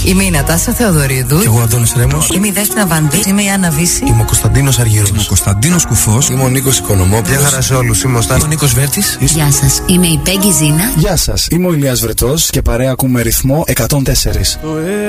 Είμαι η Νατάσα Θεοδωρίδου. Και εγώ ο Αντώνης Ρέμος. Είμαι η Δέσποινα Βάνδη. Είμαι η Άννα Βύση. Είμαι ο Κωνσταντίνος Αργύρος. Είμαι ο Κωνσταντίνος Κουφός. Είμαι ο Νίκος Οικονομόπουλος. Γεια χαρά σε όλους. Είμαι ο Νίκος Βέρτης. Γεια σας. Είμαι η Πέγγι Ζήνα. Γεια σας. Είμαι ο Ηλίας Βρετός και παρέα ακούμε ρυθμό 104.